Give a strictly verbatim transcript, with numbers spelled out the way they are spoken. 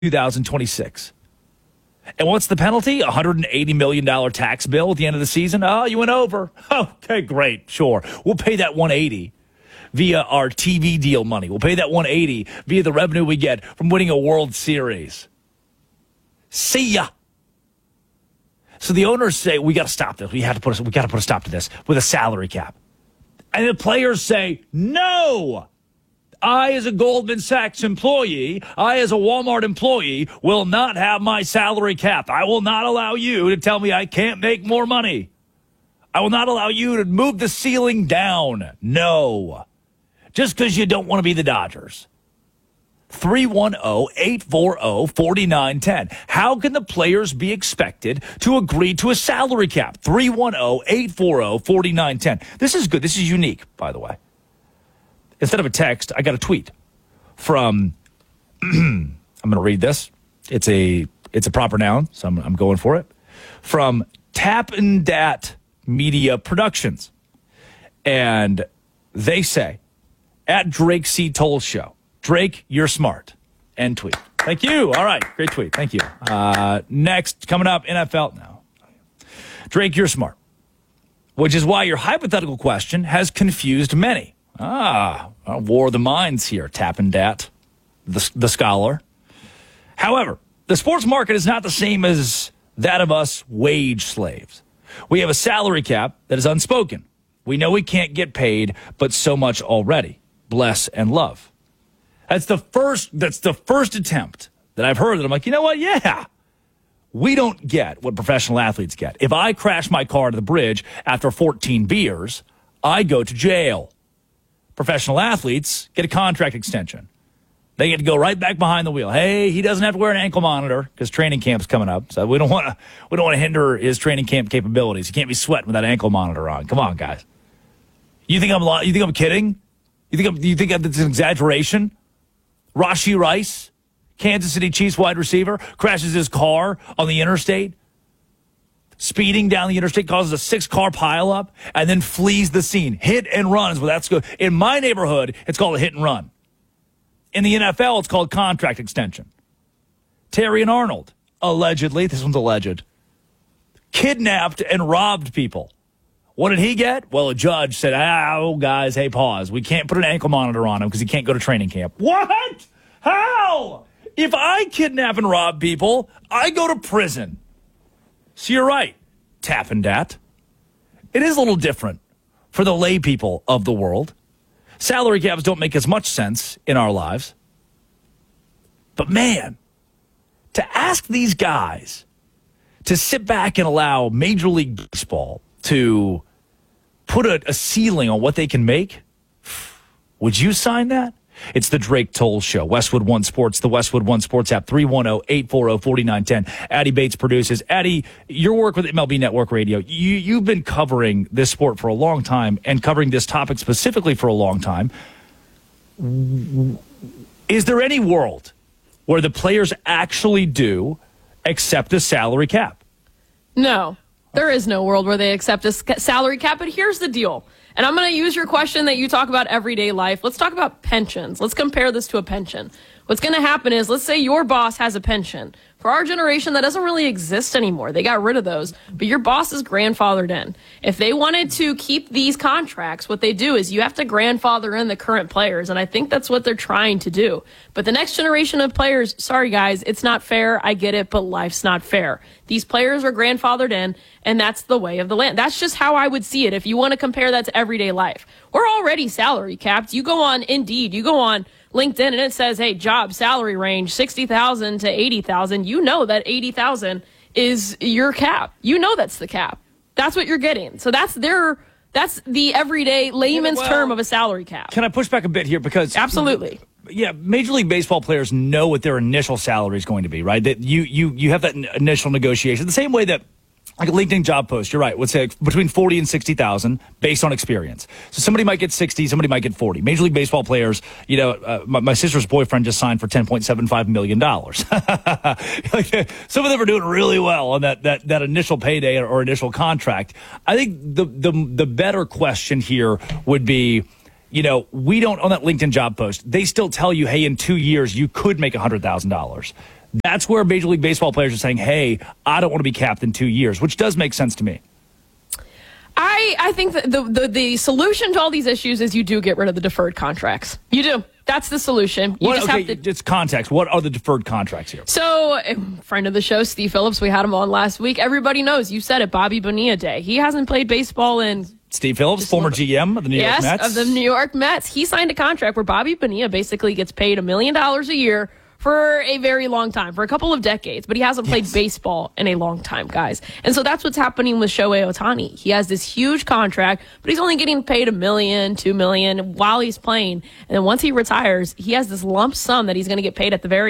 two thousand twenty-six. And what's the penalty? A one hundred eighty million dollars tax bill at the end of the season? Oh, you went over. Okay, great. Sure. We'll pay that one hundred eighty via our T V deal money. We'll pay that one hundred eighty via the revenue we get from winning a World Series. See ya. So the owners say, we got to stop this. We have to put a, we got to put a stop to this with a salary cap. And the players say, no. I, as a Goldman Sachs employee, I, as a Walmart employee, will not have my salary cap. I will not allow you to tell me I can't make more money. I will not allow you to move the ceiling down. No. Just because you don't want to be the Dodgers. three one zero, eight four zero, four nine one zero. How can the players be expected to agree to a salary cap? three one zero, eight four zero, four nine one zero. This is good. This is unique, by the way. Instead of a text, I got a tweet from, I'm going to read this. It's a it's a proper noun, so I'm, I'm going for it. From Tappendat Media Productions. And they say, at Drake C. Toll Show, Drake, you're smart. End tweet. Thank you. All right. Great tweet. Thank you. Uh, next, coming up, N F L now. Drake, you're smart. Which is why your hypothetical question has confused many. Ah, war of the minds here, Tappendat, the, the scholar. However, the sports market is not the same as that of us wage slaves. We have a salary cap that is unspoken. We know we can't get paid, but so much already. Bless and love. That's the first, that's the first attempt that I've heard that I'm like, you know what? Yeah. We don't get what professional athletes get. If I crash my car to the bridge after fourteen beers, I go to jail. Professional athletes get a contract extension. They get to go right back behind the wheel. Hey, he doesn't have to wear an ankle monitor because training camp's coming up. So we don't want to we don't want to hinder his training camp capabilities. He can't be sweating with that ankle monitor on. Come on, guys. You think I'm you think I'm kidding? You think I'm, you think it's an exaggeration? Rashee Rice, Kansas City Chiefs wide receiver, crashes his car on the interstate. Speeding down the interstate, causes a six-car pileup, and then flees the scene. Hit and run is what that's good. In my neighborhood, it's called a hit and run. In the N F L, it's called contract extension. Terry and Arnold, allegedly, this one's alleged, kidnapped and robbed people. What did he get? Well, a judge said, oh, guys, hey, pause. We can't put an ankle monitor on him because he can't go to training camp. What? How? If I kidnap and rob people, I go to prison. So you're right, Tappendat. It is a little different for the lay people of the world. Salary caps don't make as much sense in our lives. But man, to ask these guys to sit back and allow Major League Baseball to put a, a ceiling on what they can make, would you sign that? It's the Drake Toll Show. Westwood One Sports, the Westwood One Sports app, three one zero, eight four zero, four nine one zero. Addie Bates produces. Addie, your work with M L B Network Radio, you, you've been covering this sport for a long time and covering this topic specifically for a long time. Is there any world where the players actually do accept a salary cap? No, there is no world where they accept a salary cap, but here's the deal. And I'm going to use your question that you talk about everyday life. Let's talk about pensions. Let's compare this to a pension. What's going to happen is, let's say your boss has a pension. For our generation, that doesn't really exist anymore. They got rid of those. But your boss is grandfathered in. If they wanted to keep these contracts, what they do is you have to grandfather in the current players. And I think that's what they're trying to do. But the next generation of players, sorry guys, it's not fair. I get it, but life's not fair. These players are grandfathered in, and that's the way of the land. That's just how I would see it if you want to compare that to everyday life. We're already salary capped. You go on Indeed, you go on LinkedIn, and it says, hey, job salary range sixty thousand to eighty thousand. You know that eighty thousand is your cap. You know that's the cap. That's what you're getting. So that's their that's the everyday layman's well, term of a salary cap. Can I push back a bit here? Because absolutely. Yeah, Major League Baseball players know what their initial salary is going to be, right? That you you you have that initial negotiation. The same way that, like a LinkedIn job post, you're right, would say between forty and sixty thousand based on experience. So somebody might get sixty, somebody might get forty. Major League Baseball players, you know, uh, my, my sister's boyfriend just signed for ten point seven five million dollars. Like, some of them are doing really well on that that that initial payday or, or initial contract. I think the the the better question here would be, you know, we don't, on that LinkedIn job post, they still tell you, hey, in two years, you could make one hundred thousand dollars. That's where Major League Baseball players are saying, hey, I don't want to be capped in two years, which does make sense to me. I, I think that the, the, the solution to all these issues is you do get rid of the deferred contracts. You do. That's the solution. You What, just okay, have to. it's context. What are the deferred contracts here? So, a friend of the show, Steve Phillips, we had him on last week. Everybody knows, you said it, Bobby Bonilla Day. He hasn't played baseball in. Steve Phillips, former G M of the New yes, York Mets. of the New York Mets. He signed a contract where Bobby Bonilla basically gets paid a million dollars a year for a very long time, for a couple of decades, but he hasn't played Yes. baseball in a long time, guys. And so that's what's happening with Shohei Ohtani. He has this huge contract, but he's only getting paid a million, two million while he's playing. And then once he retires, he has this lump sum that he's going to get paid at the very